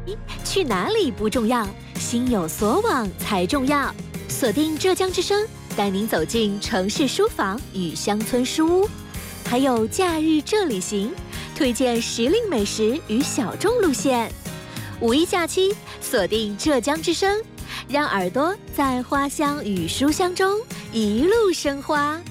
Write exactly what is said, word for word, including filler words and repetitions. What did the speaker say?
去哪里不重要，心有所往才重要。锁定浙江之声，带您走进城市书房与乡村书屋，还有假日这里行，推荐时令美食与小众路线。五一假期，锁定浙江之声，让耳朵在花香与书香中一路生花。